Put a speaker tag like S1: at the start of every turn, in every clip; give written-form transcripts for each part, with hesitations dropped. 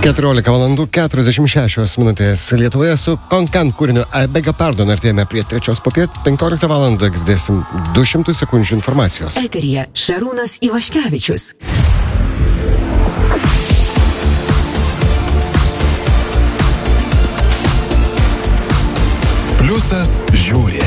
S1: 14:46 Lietuvoje su Konkan kūriniu I Beg Your Pardon artėjame prie 3 popiet, 15 val. Girdėsim 200 sekundžių informacijos.
S2: Eteryje Šarūnas Ivaškevičius.
S3: Pliusas žiūri.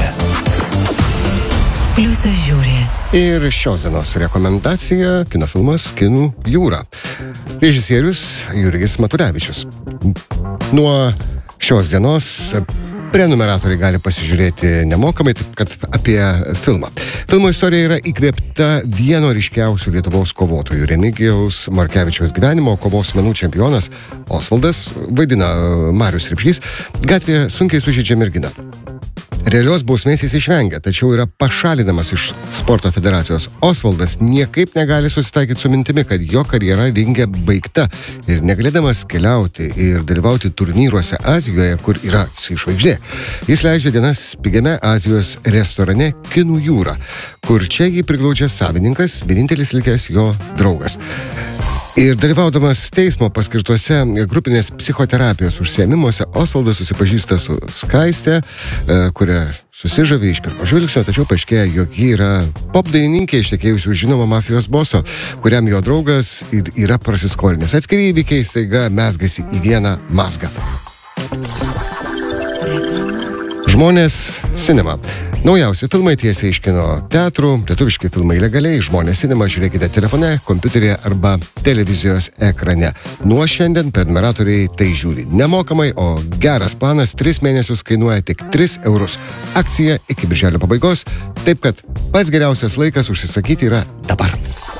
S2: Pliusas žiūri.
S1: Ir šios dienos rekomendacija – kinofilmas Kinų jūra. Režisierius Jurgis Matulevičius. Nuo šios dienos prenumeratoriai gali pasižiūrėti nemokamai, taip kad apie filmą. Filmo istorija yra įkvėpta vieno ryškiausių Lietuvos kovotojų Remigijaus Markevičiaus gyvenimo. Kovos menų čempionas Osvaldas, vaidina Marius Ripšys, gatvėje sunkiai sužeidžia merginą. Realios bausmės jis išvengia, tačiau yra pašalinamas iš sporto federacijos. Osvaldas niekaip negali susitaikyti su mintimi, kad jo karjera ringe baigta ir negalėdamas keliauti ir dalyvauti turnyruose Azijoje, kur yra žvaigždė. Jis leidžia dienas pigiame Azijos restorane Kinų jūra, kur čia jį priglaudžia savininkas, vienintelis likęs jo draugas. Ir dalyvaudamas teismo paskirtuose grupinės psichoterapijos užsiėmimuose, Osvaldas susipažįsta su Skaiste, kuria susižavi iš pirmo žvilgsnio, tačiau paaiškėja, jog ji yra popdainininkė ištekėjusių žinomo mafijos boso, kuriam jo draugas yra prasiskolinęs. Atskiri įvykiai staiga mezgasi į vieną mazgą. Žmonės Cinema. Naujausi filmai tiesiai iš kino teatrų, lietuviški filmai legaliai, Žmonės Cinema žiūrėkite telefone, kompiuteryje arba televizijos ekrane. Nuo šiandien prenumeratoriai tai žiūri nemokamai, o geras planas 3 mėnesius kainuoja tik 3 eurus. Akcija iki birželio pabaigos, taip kad pats geriausias laikas užsisakyti yra dabar.